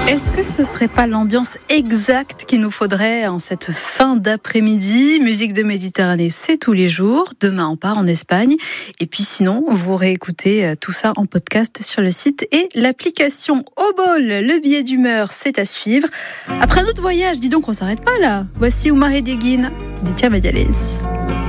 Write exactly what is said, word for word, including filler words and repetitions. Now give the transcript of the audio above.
Est-ce que ce serait pas l'ambiance exacte qu'il nous faudrait en cette fin d'après-midi ? Musique de Méditerranée, c'est tous les jours. Demain, on part en Espagne. Et puis sinon, vous réécoutez tout ça en podcast sur le site et l'application Obol. Le billet d'humeur, c'est à suivre. Après un autre voyage, dis donc, on s'arrête pas là. Voici Oumar Edeguine, Ditia Medialès.